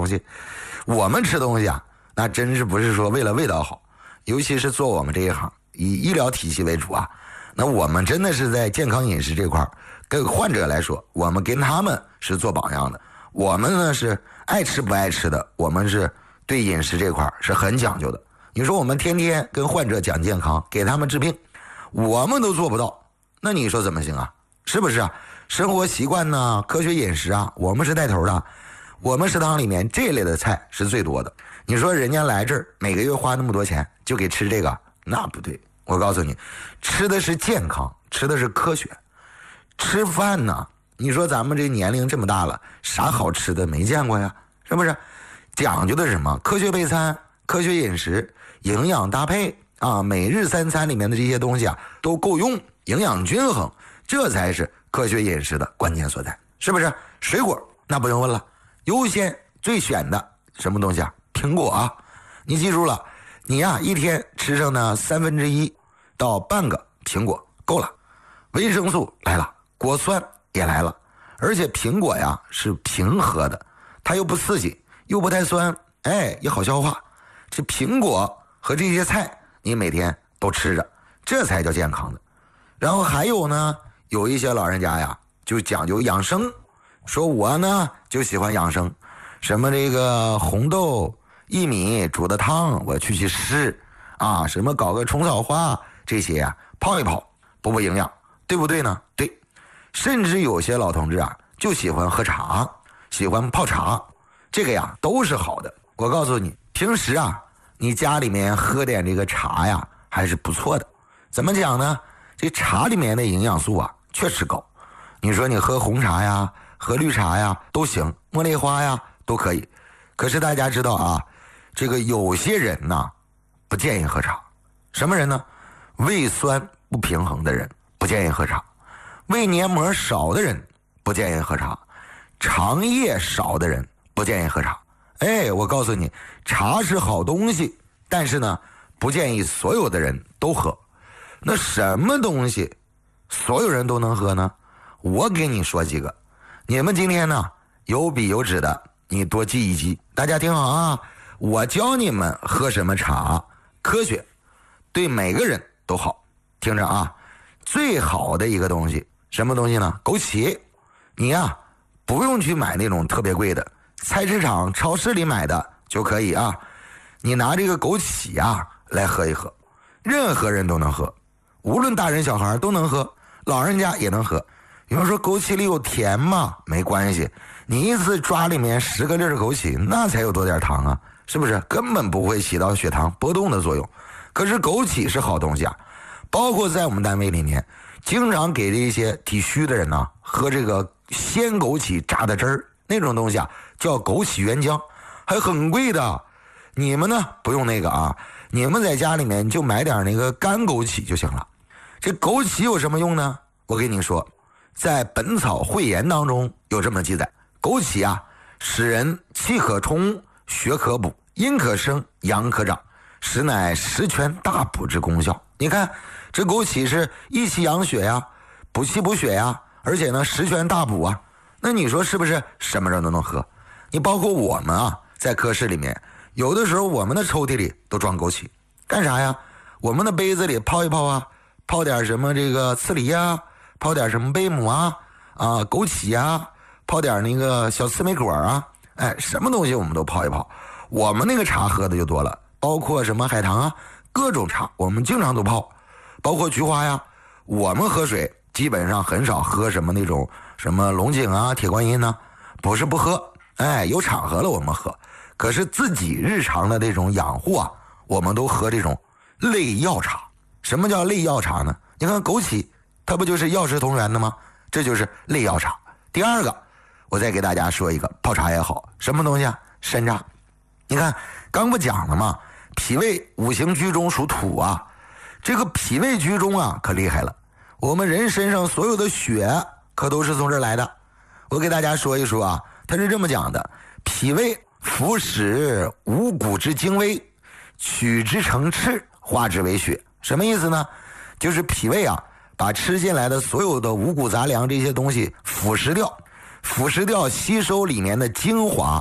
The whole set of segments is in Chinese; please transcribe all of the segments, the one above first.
东西。我们吃东西啊，那真是不是说为了味道好，尤其是做我们这一行以医疗体系为主啊，那我们真的是在健康饮食这块跟患者来说，我们跟他们是做榜样的。我们呢是爱吃不爱吃的，我们是对饮食这块是很讲究的。你说我们天天跟患者讲健康，给他们治病，我们都做不到，那你说怎么行啊？是不是啊？生活习惯呢，科学饮食啊，我们是带头的。我们食堂里面这类的菜是最多的。你说人家来这儿每个月花那么多钱就给吃这个，那不对。我告诉你，吃的是健康，吃的是科学。吃饭呢，你说咱们这年龄这么大了，啥好吃的没见过呀？是不是？讲究的是什么？科学备餐，科学饮食，营养搭配啊，每日三餐里面的这些东西啊都够用，营养均衡，这才是科学饮食的关键所在，是不是？水果那不用问了，优先最选的什么东西啊？苹果啊！你记住了，你呀一天吃上呢1/3到半个苹果够了。维生素来了，果酸也来了，而且苹果呀是平和的，它又不刺激，又不太酸，也好消化。这苹果和这些菜你每天都吃着，这才叫健康的。然后还有呢，有一些老人家呀就讲究养生，说我呢就喜欢养生，什么这个红豆薏米煮的汤我去湿啊，什么搞个虫草花这些啊泡一泡补营养，对不对呢？对。甚至有些老同志啊就喜欢喝茶，喜欢泡茶，这个呀都是好的。我告诉你，平时啊你家里面喝点这个茶呀还是不错的。怎么讲呢？这茶里面的营养素啊确实高，你说你喝红茶呀喝绿茶呀都行，茉莉花呀都可以。可是大家知道啊，这个有些人呢不建议喝茶。什么人呢？胃酸不平衡的人不建议喝茶，胃黏膜少的人不建议喝茶，肠液少的人不建议喝茶。我告诉你，茶是好东西，但是呢不建议所有的人都喝。那什么东西所有人都能喝呢？我给你说几个，你们今天呢有笔有纸的你多记一记。大家听好啊，我教你们喝什么茶，科学，对每个人都好。听着啊，最好的一个东西，什么东西呢？枸杞。你呀不用去买那种特别贵的，菜市场超市里买的就可以啊。你拿这个枸杞啊来喝一喝，任何人都能喝，无论大人小孩都能喝，老人家也能喝。有人说枸杞里有甜吗？没关系，你一次抓里面10个粒枸杞，那才有多点糖啊，是不是？根本不会起到血糖波动的作用。可是枸杞是好东西啊，包括在我们单位里面经常给这些体虚的人呢喝这个鲜枸杞榨的汁儿，那种东西啊叫枸杞原浆，还很贵的。你们呢不用那个啊，你们在家里面就买点那个干枸杞就行了。这枸杞有什么用呢？我跟你说，在《本草汇言》当中有这么记载，枸杞啊使人气可冲，血可补，阴可生，阳可长，实乃十全大补之功效。你看这枸杞是益气养血呀，补气补血呀，而且呢十全大补啊。那你说是不是什么人都能喝？你包括我们啊，在科室里面有的时候我们的抽屉里都装枸杞，干啥呀？我们的杯子里泡一泡啊，泡点什么这个刺梨啊，泡点什么贝母啊枸杞啊，泡点那个小刺梅果啊，什么东西我们都泡一泡。我们那个茶喝的就多了，包括什么海棠啊，各种茶我们经常都泡，包括菊花呀。我们喝水基本上很少喝什么那种什么龙井啊铁观音啊，不是不喝，有场合了我们喝。可是自己日常的这种养护啊，我们都喝这种类药茶。什么叫类药茶呢？你看枸杞它不就是药食同源的吗？这就是类药茶。第二个我再给大家说一个泡茶也好，什么东西啊？山楂。你看刚不讲了吗？脾胃五行居中属土啊，这个脾胃居中啊可厉害了，我们人身上所有的血可都是从这儿来的。我给大家说一说啊，他是这么讲的：脾胃服使五谷之精微，取之成赤，化之为血。什么意思呢？就是脾胃啊把吃进来的所有的五谷杂粮这些东西腐蚀掉，吸收里面的精华，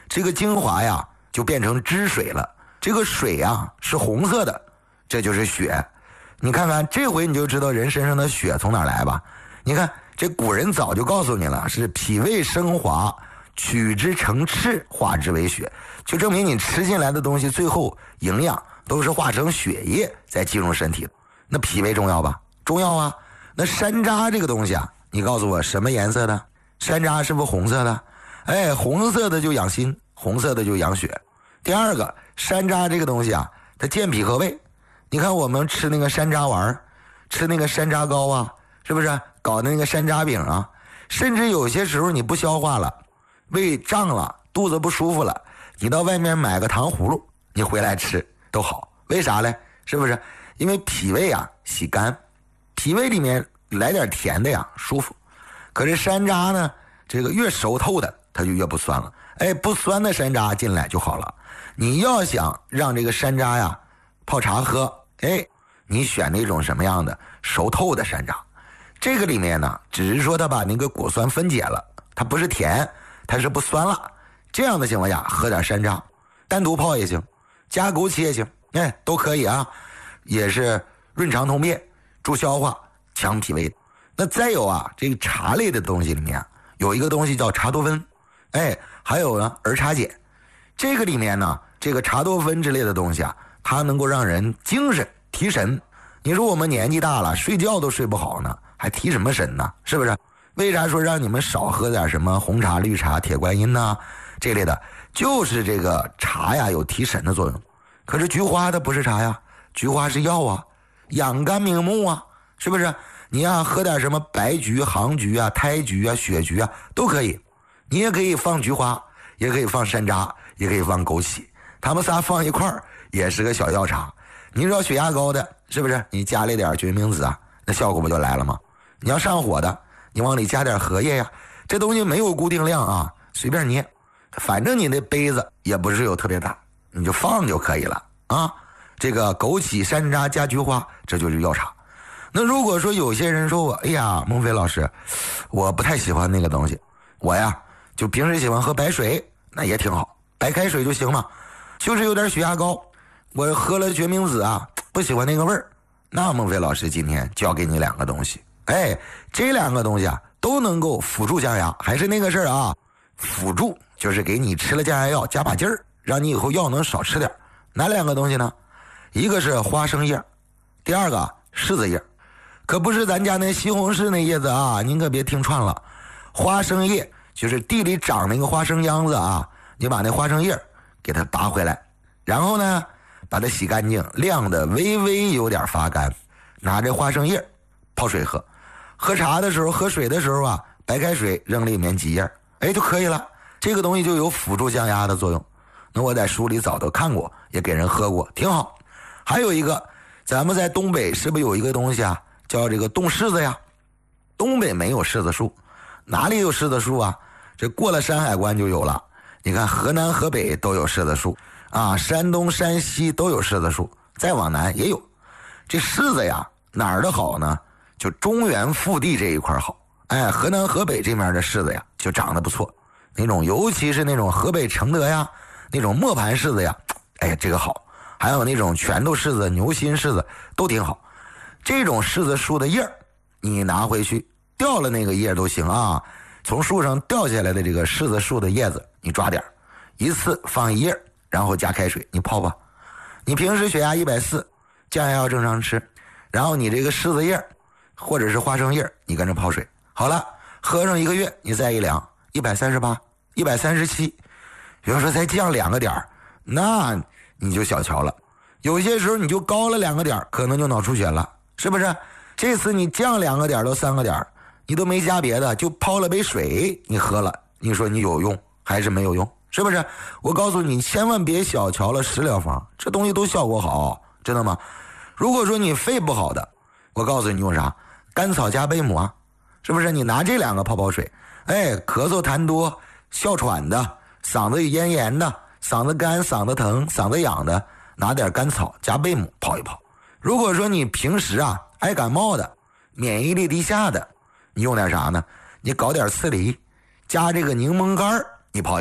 这个精华呀就变成汁水了，这个水呀是红色的，这就是血。你看看这回你就知道人身上的血从哪来吧。你看这古人早就告诉你了，是脾胃升华，取之成赤，化之为血，就证明你吃进来的东西最后营养都是化成血液再进入身体的。那脾胃重要吧？重要啊。那山楂这个东西啊，你告诉我什么颜色的？山楂是不是红色的？哎，红色的就养心，红色的就养血。第二个，山楂这个东西啊，它健脾和胃。你看我们吃那个山楂丸，吃那个山楂糕啊，是不是搞那个山楂饼啊？甚至有些时候你不消化了，胃胀了，肚子不舒服了，你到外面买个糖葫芦，你回来吃都好。为啥嘞？是不是？因为脾胃啊喜甘，脾胃里面来点甜的呀舒服。可是山楂呢，这个越熟透的它就越不酸了。哎，不酸的山楂进来就好了。你要想让这个山楂呀泡茶喝，哎，你选那种什么样的熟透的山楂。这个里面呢，只是说它把那个果酸分解了，它不是甜，它是不酸了。这样的情况下喝点山楂，单独泡也行，加枸杞也行，哎，都可以啊，也是润肠通便，助消化，强脾胃。那再有啊，这个茶类的东西里面有一个东西叫茶多酚，哎，还有呢儿茶碱。这个里面呢，这个茶多酚之类的东西啊，它能够让人精神提神。你说我们年纪大了，睡觉都睡不好呢，还提什么神呢？是不是？为啥说让你们少喝点什么红茶、绿茶、铁观音呢？这类的，就是这个茶呀有提神的作用。可是菊花它不是茶呀，菊花是药啊，养肝明目啊，是不是？你呀喝点什么白菊、杭菊啊、胎菊啊、血菊啊都可以。你也可以放菊花，也可以放山楂，也可以放枸杞，它们仨放一块儿也是个小药茶。你知道血压高的，是不是？你加了点决明子啊，那效果不就来了吗？你要上火的，你往里加点荷叶呀。这东西没有固定量啊，随便捏，反正你那杯子也不是有特别大，你就放就可以了啊。这个枸杞、山楂加菊花，这就是药茶。那如果说有些人说我，哎呀，孟非老师，我不太喜欢那个东西，我呀就平时喜欢喝白水，那也挺好，白开水就行嘛。就是有点血压高，我喝了决明子啊，不喜欢那个味儿。那孟非老师今天教给你两个东西，哎，这两个东西啊都能够辅助降压。还是那个事儿啊，辅助就是给你吃了降压药加把劲儿，让你以后药能少吃点。哪两个东西呢？一个是花生叶，第二个柿子叶。可不是咱家那西红柿那叶子啊，您可别听串了。花生叶就是地里长那个花生秧子啊，你把那花生叶给它拔回来，然后呢把它洗干净，晾的微微有点发干，拿这花生叶泡水喝。喝茶的时候、喝水的时候啊，白开水扔里面几叶，哎就可以了。这个东西就有辅助降压的作用。那我在书里早都看过，也给人喝过，挺好。还有一个，咱们在东北是不是有一个东西啊，叫这个冻柿子呀？东北没有柿子树，哪里有柿子树啊？这过了山海关就有了。你看河南、河北都有柿子树啊，山东、山西都有柿子树，再往南也有。这柿子呀，哪儿的好呢？就中原腹地这一块好。哎，河南、河北这面的柿子呀，就长得不错。那种尤其是那种河北承德呀，那种磨盘柿子呀，哎，这个好。还有那种拳头柿子、牛心柿子都挺好。这种柿子树的叶儿，你拿回去掉了那个叶都行啊。从树上掉下来的这个柿子树的叶子，你抓点，一次放一叶，然后加开水，你泡吧。你平时血压140，降压药正常吃，然后你这个柿子叶或者是花生叶，你跟着泡水，好了，喝上1个月，你再一量，138、137，比如说才降2个点，那你就小瞧了。有些时候你就高了2个点，可能就脑出血了，是不是？这次你降2个点到3个点，你都没加别的，就泡了杯水，你喝了，你说你有用还是没有用？是不是？我告诉你，千万别小瞧了食疗方，这东西都效果好，知道吗？如果说你肺不好的，我告诉你用啥？甘草加贝母啊，是不是？你拿这2个泡水，哎，咳嗽痰多、哮喘的、嗓子咽炎的、嗓子干、嗓子疼、嗓子痒的，拿点甘草加贝母泡一泡。如果说你平时啊爱感冒的、免疫力低下的，你用点啥呢？你搞点刺梨，加这个柠檬干，你泡一泡，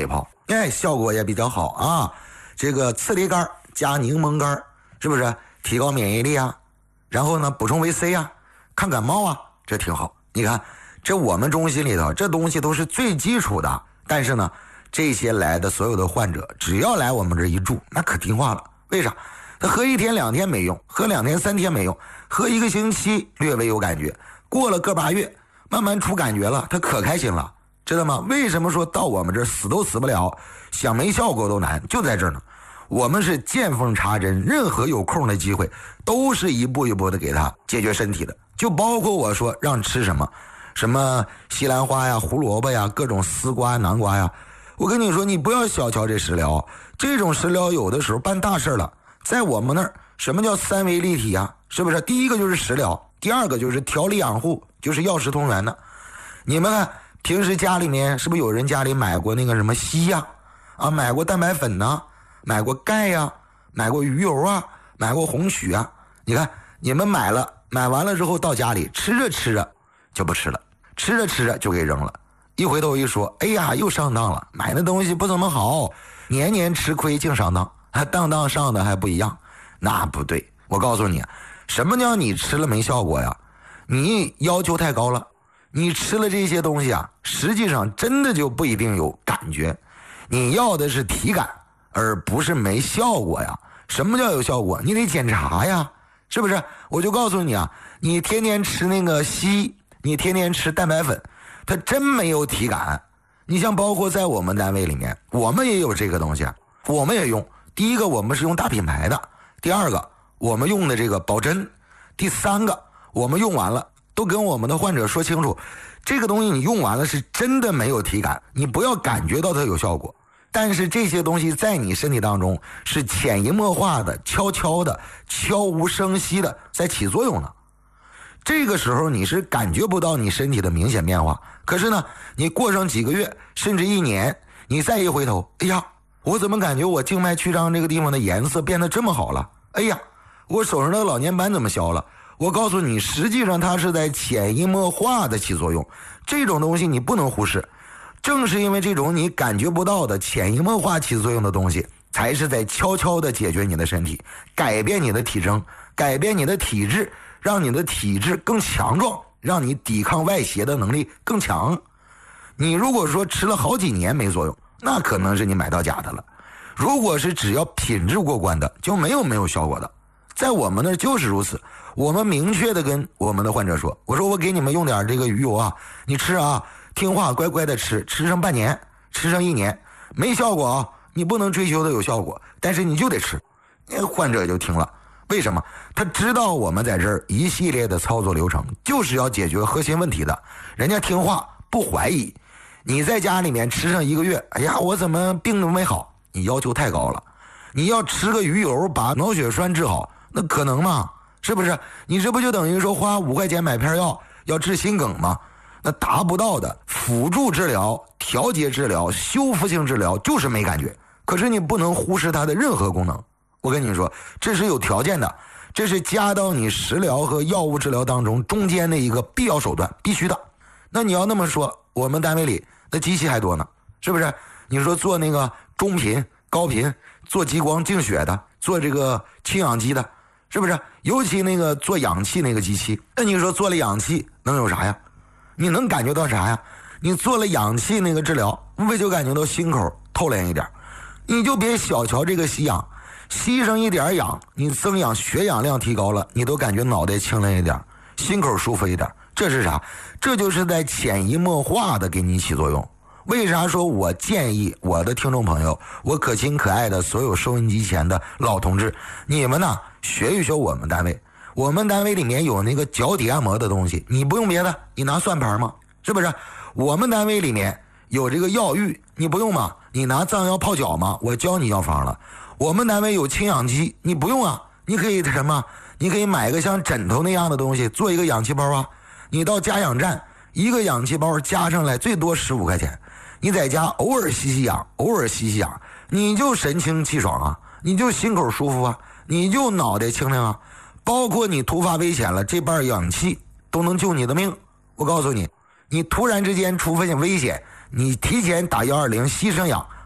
效果也比较好啊。这个刺梨干加柠檬干，是不是提高免疫力啊？然后呢，补充维 C 啊，抗感冒啊，这挺好。你看，这我们中心里头这东西都是最基础的，但是呢，这些来的所有的患者，只要来我们这一住，那可听话了。为啥？他喝1天2天没用，喝2天3天没用，喝1个星期略微有感觉，过了个把月，慢慢出感觉了，他可开心了，知道吗？为什么说到我们这儿死都死不了，想没效果都难，就在这儿呢。我们是见缝插针，任何有空的机会都是一步一步的给他解决身体的，就包括我说让吃什么西兰花呀、胡萝卜呀、各种丝瓜、南瓜呀。我跟你说，你不要小瞧这食疗，这种食疗有的时候办大事了。在我们那儿，什么叫3维立体啊？是不是？第一个就是食疗，第二个就是调理养护，就是药食同源的。你们看，平时家里面是不是有人家里买过那个什么硒呀？买过蛋白粉呢？买过钙呀，买过鱼油啊，买过红曲啊。你看你们买完了之后到家里吃着就不吃了，吃着就给扔了。一回头一说，哎呀，又上当了，买的东西不怎么好，年年吃亏净上当，还当上的还不一样，那不对。我告诉你，什么叫你吃了没效果呀？你要求太高了，你吃了这些东西啊，实际上真的就不一定有感觉，你要的是体感，而不是没效果呀。什么叫有效果？你得检查呀，是不是？我就告诉你啊，你天天吃那个硒，你天天吃蛋白粉，它真没有体感。你像包括在我们单位里面，我们也有这个东西，我们也用。第一个，我们是用大品牌的；第二个，我们用的这个保真；第三个，我们用完了都跟我们的患者说清楚，这个东西你用完了是真的没有体感，你不要感觉到它有效果。但是这些东西在你身体当中是潜移默化的、悄悄的、悄无声息的在起作用的。这个时候你是感觉不到你身体的明显变化，可是呢，你过上几个月甚至1年，你再一回头，哎呀，我怎么感觉我静脉曲张这个地方的颜色变得这么好了？哎呀，我手上的老年斑怎么消了？我告诉你，实际上它是在潜移默化的起作用，这种东西你不能忽视。正是因为这种你感觉不到的潜移默化起作用的东西，才是在悄悄地解决你的身体，改变你的体征，改变你的体质，让你的体质更强壮，让你抵抗外邪的能力更强。你如果说吃了好几年没作用，那可能是你买到假的了。如果是只要品质过关的，就没有效果的。在我们那就是如此，我们明确的跟我们的患者说，我说我给你们用点这个鱼油啊，你吃啊，听话乖乖的吃上半年，吃上1年，没效果啊，你不能追求的有效果，但是你就得吃。患者就听了，为什么？他知道我们在这儿一系列的操作流程就是要解决核心问题的，人家听话不怀疑。你在家里面吃上1个月，哎呀，我怎么病都没好？你要求太高了。你要吃个鱼油把脑血栓治好，那可能吗？是不是？你这不就等于说花5块钱买片药要治心梗吗？那达不到的。辅助治疗、调节治疗、修复性治疗就是没感觉，可是你不能忽视它的任何功能。我跟你说，这是有条件的，这是加到你食疗和药物治疗当中中间的一个必要手段，必须的。那你要那么说，我们单位里那机器还多呢，是不是？你说做那个中频、高频，做激光净血的，做这个氢氧机的，是不是？尤其那个做氧气那个机器，那你说做了氧气能有啥呀？你能感觉到啥呀？你做了氧气那个治疗，无非就感觉到心口透亮一点。你就别小瞧这个吸氧，吸上一点氧，你增氧血氧量提高了，你都感觉脑袋清亮一点，心口舒服一点。这是啥？这就是在潜移默化的给你起作用。为啥说我建议我的听众朋友，我可亲可爱的所有收音机前的老同志，你们呢学一学我们单位。我们单位里面有那个脚底按摩的东西，你不用别的，你拿算盘吗？是不是？我们单位里面有这个药浴，你不用吗？你拿藏药泡脚吗？我教你药方了。我们单位有氢氧机，你不用啊，你可以什么？你可以买个像枕头那样的东西，做一个氧气包啊。你到加氧站，一个氧气包加上来最多15块钱，你在家偶尔吸吸氧，偶尔吸吸氧，你就神清气爽啊，你就心口舒服啊，你就脑袋清亮啊。包括你突发危险了，这半氧气都能救你的命。我告诉你，你突然之间出现危险，你提前打120牺牲氧，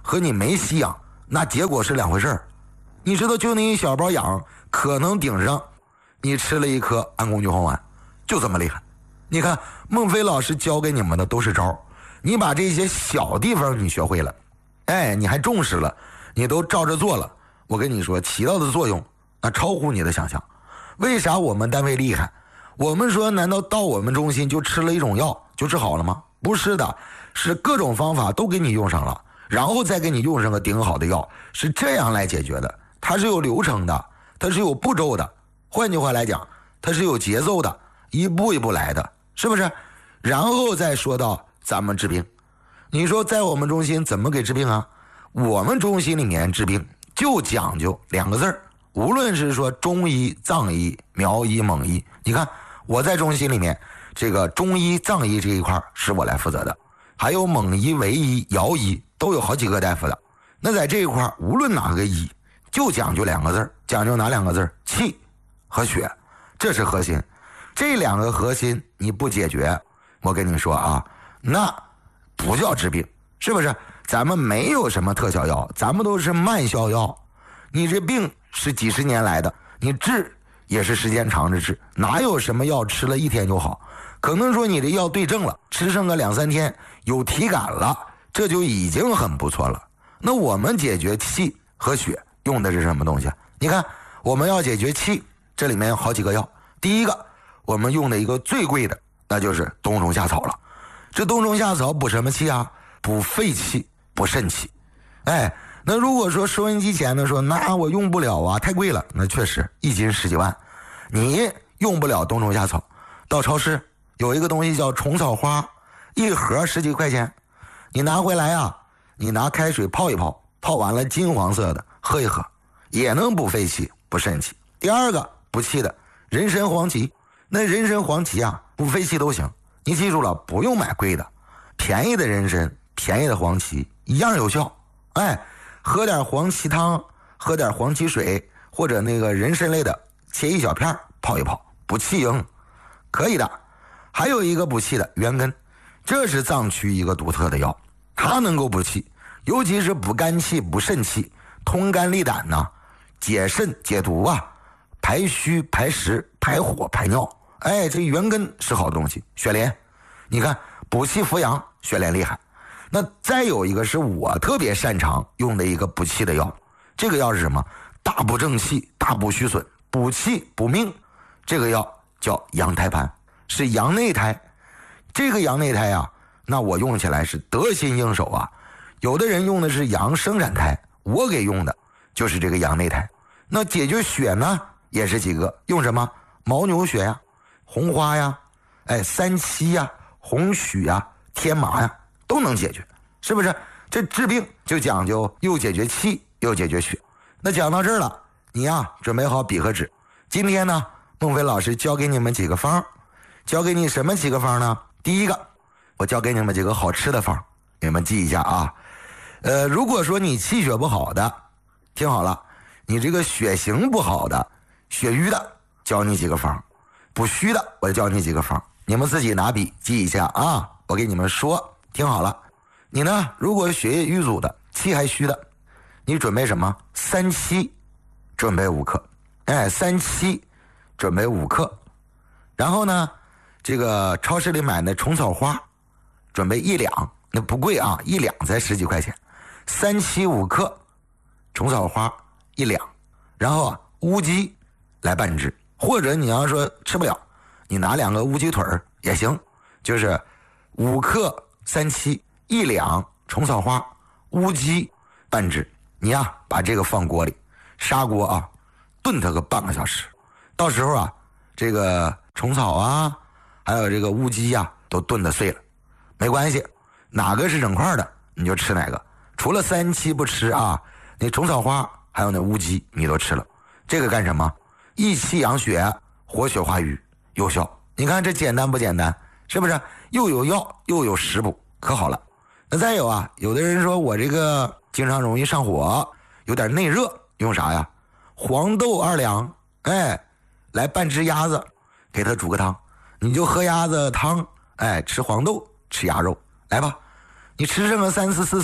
和你没吸氧，那结果是两回事儿。你知道，就那一小包氧可能顶上你吃了一颗安宫牛黄丸，就这么厉害。你看孟非老师教给你们的都是招，你把这些小地方你学会了，你还重视了，你都照着做了，我跟你说起到的作用那超乎你的想象。为啥我们单位厉害？我们说难道到我们中心就吃了一种药就治好了吗？不是的，是各种方法都给你用上了，然后再给你用上个顶好的药，是这样来解决的。它是有流程的，它是有步骤的，换句话来讲，它是有节奏的，一步一步来的，是不是？然后再说到咱们治病，你说在我们中心怎么给治病啊？我们中心里面治病就讲究两个字儿，无论是说中医、藏医、苗医、蒙医，你看我在中心里面，这个中医、藏医这一块是我来负责的，还有蒙医、维医、瑶医都有好几个大夫的。那在这一块无论哪个医就讲究两个字，讲究哪两个字？气和血，这是核心。这两个核心你不解决，我跟你说啊，那不叫治病，是不是？咱们没有什么特效药，咱们都是慢效药。你这病是几十年来的，你治也是时间长着治，哪有什么药吃了一天就好？可能说你的药对症了，吃上个2-3天有体感了，这就已经很不错了。那我们解决气和血用的是什么东西？你看我们要解决气，这里面有好几个药。第一个我们用的一个最贵的，那就是冬虫夏草了。这冬虫夏草补什么气啊？补肺气，补肾气。那如果说收音机前的说，那我用不了啊，太贵了，那确实1斤10几万，你用不了冬虫夏草。到超市有一个东西叫虫草花，一盒10几块钱，你拿回来啊，你拿开水泡一泡，泡完了金黄色的喝一喝，也能补肺气补肾气。第二个补气的人参黄芪，那人参黄芪啊补肺气都行，你记住了，不用买贵的，便宜的人参便宜的黄芪一样有效。喝点黄芪汤，喝点黄芪水，或者那个人参类的切一小片泡一泡，补气营可以的。还有一个补气的元根，这是藏区一个独特的药，它能够补气，尤其是补肝气补肾气，通肝利胆呐，解肾解毒啊，排虚排石排火排尿。这元根是好东西。雪莲你看补气扶阳，雪莲厉害。那再有一个是我特别擅长用的一个补气的药，这个药是什么？大补正气，大补虚损，补气补命。这个药叫羊胎盘，是羊内胎。这个羊内胎啊，那我用起来是得心应手啊。有的人用的是羊生产胎，我给用的就是这个羊内胎。那解决血呢也是几个，用什么？牦牛血呀，红花呀，三七呀，红曲呀，天麻呀，都能解决，是不是？这治病就讲究又解决气又解决血。那讲到这儿了，你呀准备好笔和纸。今天呢，孟非老师教给你们几个方，教给你什么几个方呢？第一个，我教给你们几个好吃的方，你们记一下啊。如果说你气血不好的，听好了，你这个血型不好的，血瘀的，教你几个方；补虚的，我教你几个方，你们自己拿笔记一下啊。我给你们说，听好了，你呢，如果血液瘀阻的，气还虚的，你准备什么？三七，准备5克。三七，准备5克。然后呢，这个超市里买的虫草花，准备1两，那不贵啊，1两才10几块钱。3七5克，虫草花1两。然后乌鸡来半只，或者你要说吃不了，你拿2个乌鸡腿也行，就是5克3七1两虫草花，乌鸡半只。你呀把这个放锅里，砂锅啊，炖它个半个小时。到时候啊，这个虫草啊，还有这个乌鸡啊，都炖得碎了，没关系，哪个是整块的你就吃哪个。除了3七不吃啊，那虫草花还有那乌鸡你都吃了。这个干什么？益气养血，活血化瘀，有效。你看这简单不简单？是不是？又有药又有食补，可好了。那再有啊，有的人说我这个经常容易上火，有点内热，用啥呀？黄豆2两，来半只鸭子，给它煮个汤，你就喝鸭子汤，吃黄豆，吃鸭肉，来吧。你吃上个3次4次，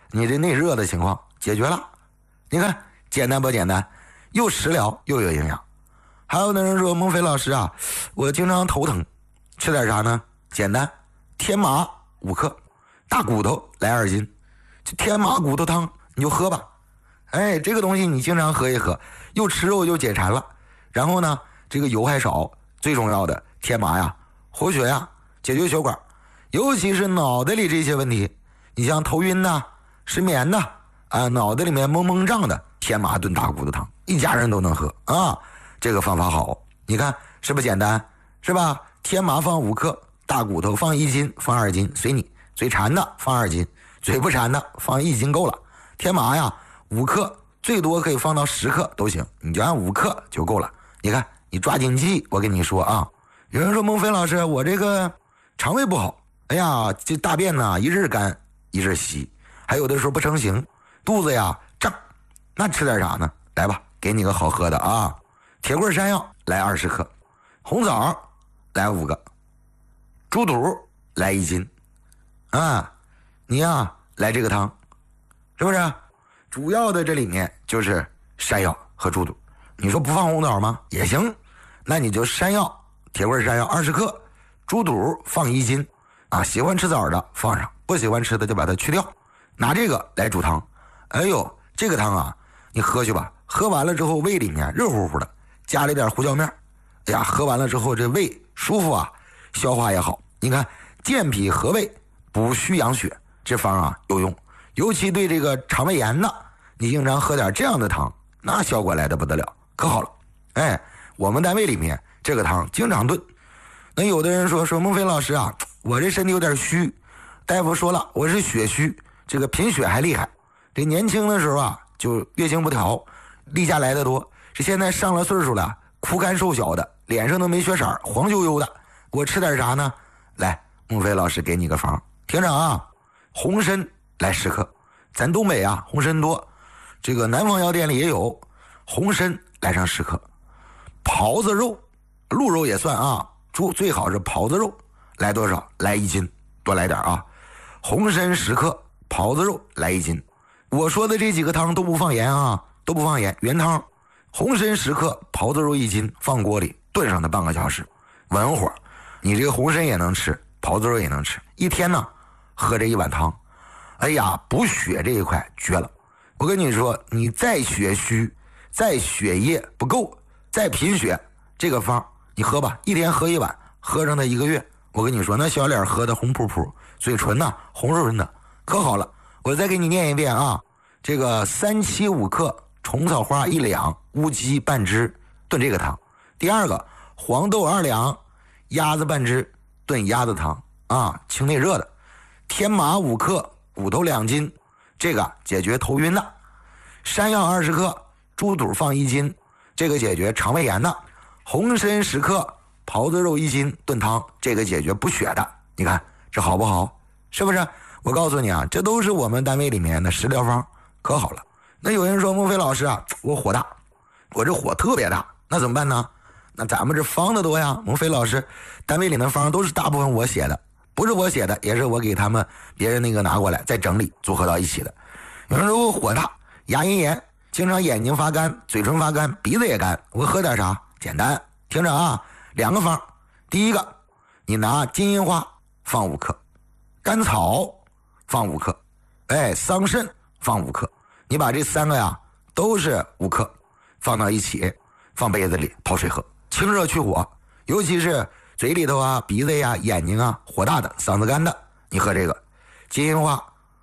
你这内热的情况解决了。你看简单不简单，又食疗又有营养。还有的人说，孟非老师啊，我经常头疼，吃点啥呢？简单，天麻5克，大骨头来2斤，这天麻骨头汤你就喝吧。哎，这个东西你经常喝一喝，又吃肉又解馋了，然后呢这个油还少，最重要的天麻呀活血呀，解决血管，尤其是脑袋里这些问题，你像头晕呐、失眠呐啊，脑袋里面蒙蒙胀的，天麻炖大骨头汤一家人都能喝啊。这个方法好，你看是不是简单，是吧？天麻放5克，大骨头放1斤，放2斤随你，嘴馋的放2斤，嘴不馋的放1斤够了。天麻呀5克，最多可以放到10克都行，你就按5克就够了。你看你抓紧记，我跟你说啊。有人说孟非老师，我这个肠胃不好，哎呀这大便呢一日干一日稀，还有的时候不成形，肚子呀胀，那吃点啥呢？来吧，给你个好喝的啊。铁棍山药来20克，红枣来5个，猪肚来1斤啊。你呀来这个汤，是不是？主要的这里面就是山药和猪肚。你说不放红枣吗？也行，那你就山药，铁棍山药20克，猪肚放1斤啊。喜欢吃枣的放上，不喜欢吃的就把它去掉，拿这个来煮汤。哎呦，这个汤啊你喝去吧，喝完了之后胃里面热乎乎的，加了点胡椒面，哎呀，喝完了之后这胃舒服啊，消化也好。你看健脾和胃，补虚养血，这方啊有用，尤其对这个肠胃炎的，你经常喝点这样的汤，那效果来得不得了，可好了。哎，我们单位里面这个汤经常炖。那有的人说孟非老师啊，我这身体有点虚，大夫说了我是血虚，这个贫血还厉害，这年轻的时候啊就月经不调，例假来的多，这现在上了岁数了，枯干瘦小的，脸上都没血色，黄黝黝的，我吃点啥呢？来，孟非老师给你个方，听着啊。红参来10克，咱东北啊红参多，这个南方药店里也有，红参来上10克。狍子肉，鹿肉也算啊，猪最好是狍子肉，来多少？来1斤，多来点啊。红参10克，狍子肉来1斤。我说的这几个汤都不放盐啊，都不放盐，原汤。红参10克，狍子肉1斤，放锅里炖上它半个小时，文火。你这个红参也能吃，狍子肉也能吃，一天呢喝这1碗汤，哎呀，补血这一块绝了。我跟你说，你再血虚，再血液不够，再贫血，这个方你喝吧，一天喝1碗，喝上它1个月，我跟你说，那小脸喝的红扑扑，嘴唇呢红润润的，可好了。我再给你念一遍啊，这个3七5克，虫草花1两，乌鸡半只，炖这个汤。第二个黄豆2两，鸭子半只，炖鸭子汤啊，清内热的。天麻5克，骨头2斤，这个解决头晕的。山药20克，猪肚放1斤，这个解决肠胃炎的。红参10克，狍子肉1斤，炖汤，这个解决补血的。你看这好不好？是不是？我告诉你啊，这都是我们单位里面的食疗方，可好了。那有人说孟非老师啊，我火大，我这火特别大，那怎么办呢？那咱们这方的多呀，孟非老师单位里的方都是大部分我写的，不是我写的，也是我给他们别人那个拿过来再整理组合到一起的。有人说我火大，牙龈炎，经常眼睛发干，嘴唇发干，鼻子也干，我喝点啥？简单，听着啊，2个方。第一个，你拿金银花放5克，甘草放5克，哎，桑葚放5克，你把这3个呀都是5克放到一起，放杯子里泡水喝，清热去火，尤其是嘴里头啊、鼻子呀、眼睛啊火大的、嗓子干的，你喝这个金银花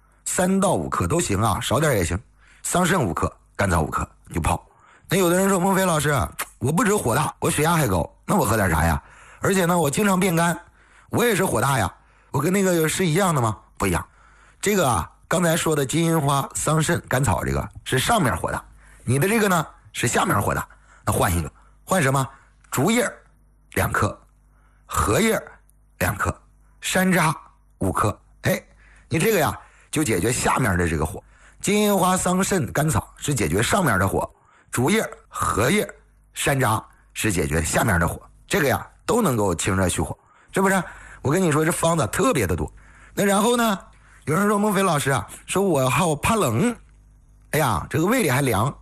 3到5克都行啊，少点也行。桑葚5克，甘草5克，你就泡。那有的人说孟非老师啊，我不止火大，我血压还高，那我喝点啥呀？而且呢，我经常变干，我也是火大呀，我跟那个是一样的吗？不一样。这个啊，刚才说的金银花、桑葚、甘草，这个是上面火大，你的这个呢是下面火大。那换一个，换什么？竹叶2克，荷叶2克，山楂5克。哎，你这个呀就解决下面的这个火。金银花、桑葚、甘草是解决上面的火，竹叶、荷叶、山楂是解决下面的火。这个呀都能够清热去火，是不是？我跟你说这方子特别的多。那然后呢， 有人说孟非老师啊，说我好怕冷，哎呀，这个胃里还凉，